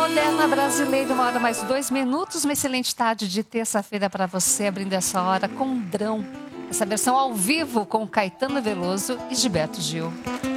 Moderna Brasileira, 1h mais 2 minutos. Uma excelente tarde de terça-feira para você, abrindo essa hora com Drão. Essa versão ao vivo com Caetano Veloso e Gilberto Gil.